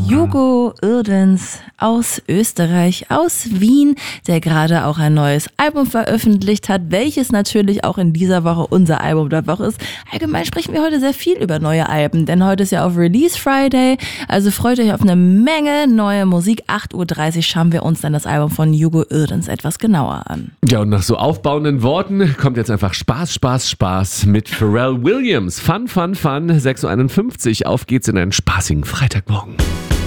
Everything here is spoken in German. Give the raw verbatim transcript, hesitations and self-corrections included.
Hugo Irdens aus Österreich, aus Wien, der gerade auch ein neues Album veröffentlicht hat, welches natürlich auch in dieser Woche unser Album der Woche ist. Allgemein sprechen wir heute sehr viel über neue Alben, denn heute ist ja auf Release Friday, also freut euch auf eine Menge neue Musik. acht Uhr dreißig schauen wir uns dann das Album von Hugo Irdens etwas genauer an. Ja, und nach so aufbauenden Worten kommt jetzt einfach Spaß, Spaß, Spaß mit Pharrell Williams. Fun, Fun, Fun, sechs Uhr einundfünfzig. Auf geht's in einen spaßigen Freitagmorgen.